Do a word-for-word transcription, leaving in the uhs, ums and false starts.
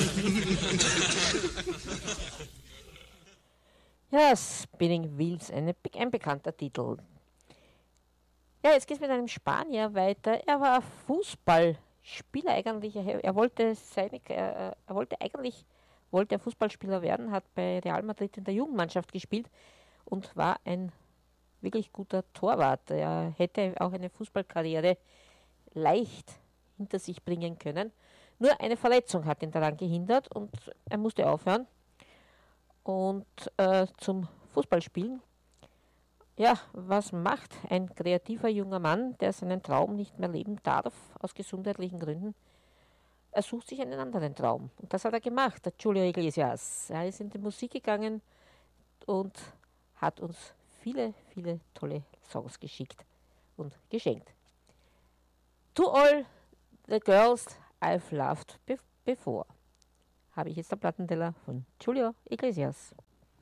Ja, Spinning Wheels, eine, ein bekannter Titel. Ja, jetzt geht es mit einem Spanier weiter. Er war Fußballspieler eigentlich. Er, er wollte seine, er, er wollte eigentlich wollte er Fußballspieler werden, hat bei Real Madrid in der Jugendmannschaft gespielt und war ein wirklich guter Torwart. Er hätte auch eine Fußballkarriere leicht hinter sich bringen können. Nur eine Verletzung hat ihn daran gehindert und er musste aufhören. Und äh, zum Fußballspielen. Ja, was macht ein kreativer junger Mann, der seinen Traum nicht mehr leben darf, aus gesundheitlichen Gründen? Er sucht sich einen anderen Traum. Und das hat er gemacht, der Julio Iglesias. Er ist in die Musik gegangen und hat uns viele, viele tolle Songs geschickt und geschenkt. To all the girls I've loved before habe ich jetzt der Plattenteller von Julio Iglesias.